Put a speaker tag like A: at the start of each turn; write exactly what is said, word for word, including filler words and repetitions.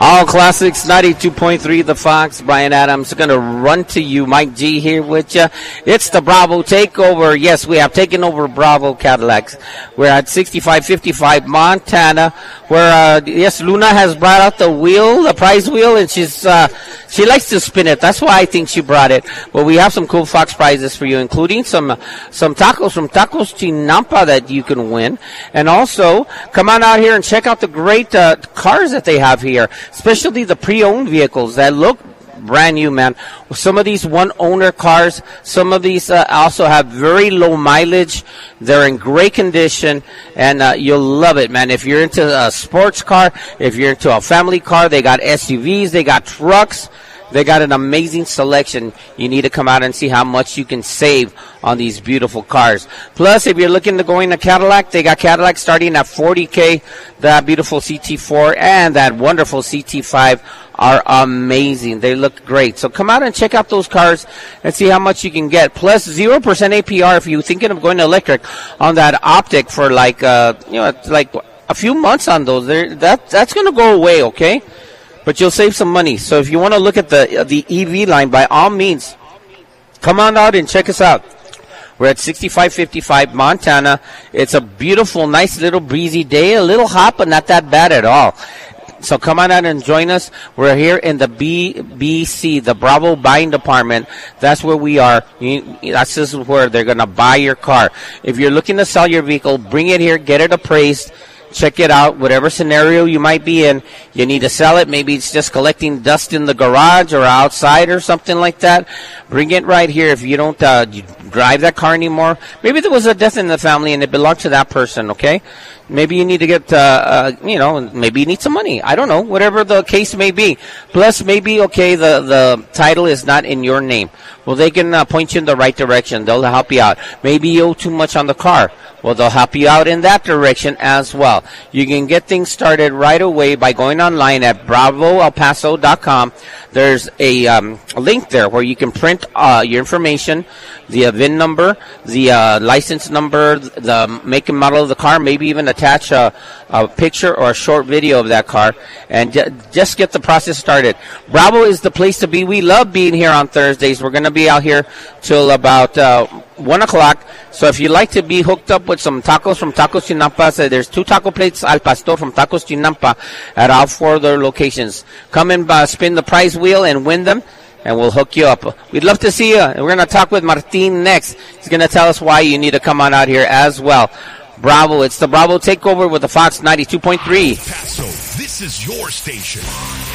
A: All Classics ninety-two point three, The Fox. Brian Adams going to run to you. Mike G here with you. It's the Bravo Takeover. Yes, we have taken over Bravo Cadillacs. We're at sixty-five fifty-five Montana, where, uh, yes, Luna has brought out the wheel, the prize wheel, and she's, uh, she likes to spin it. That's why I think she brought it. But we have some cool Fox prizes for you, including some, some tacos from Tacos Chinampa that you can win. And also, come on out here and check out the great, uh, cars that they have here, especially the pre-owned vehicles that look brand new, man. Some of these one-owner cars, some of these uh, also have very low mileage. They're in great condition, and uh, you'll love it, man. If you're into a sports car, if you're into a family car, they got S U Vs, they got trucks. They got an amazing selection. You need to come out and see how much you can save on these beautiful cars. Plus, if you're looking to go into Cadillac, they got Cadillac starting at forty K. That beautiful C T four and that wonderful C T five are amazing. They look great. So come out and check out those cars and see how much you can get. Plus, zero percent A P R if you're thinking of going electric on that Optic for like, uh, you know, like a few months on those. They're, that That's going to go away, okay? But you'll save some money. So if you want to look at the the E V line, by all means, come on out and check us out. We're at sixty-five fifty-five Montana. It's a beautiful, nice little breezy day. A little hot, but not that bad at all. So come on out and join us. We're here in the B B C, the Bravo Buying Department. That's where we are. You, that's just where they're going to buy your car. If you're looking to sell your vehicle, bring it here, get it appraised. Check it out. Whatever scenario you might be in, you need to sell it. Maybe it's just collecting dust in the garage or outside or something like that. Bring it right here. If you don't uh, you drive that car anymore, maybe there was a death in the family and it belonged to that person, okay? Maybe you need to get, uh, uh, you know, maybe you need some money. I don't know, whatever the case may be. Plus, maybe, okay, the, the title is not in your name. Well, they can uh, point you in the right direction. They'll help you out. Maybe you owe too much on the car. Well, they'll help you out in that direction as well. You can get things started right away by going online at bravo el paso dot com. There's a, um, a link there where you can print uh, your information, the uh, V I N number, the uh, license number, the make and model of the car, maybe even attach a, a picture or a short video of that car, and ju- just get the process started. Bravo is the place to be. We love being here on Thursdays. We're going to be out here till about uh, one o'clock. So if you'd like to be hooked up with some tacos from Tacos Chinampa, so there's two taco plates al pastor from Tacos Chinampa at all four of their locations. Come and uh, spin the prize wheel and win them, and we'll hook you up. We'd love to see you. We're going to talk with Martin next. He's going to tell us why you need to come on out here as well. Bravo. It's the Bravo Takeover with the Fox ninety-two point three.
B: Paso, this is your station.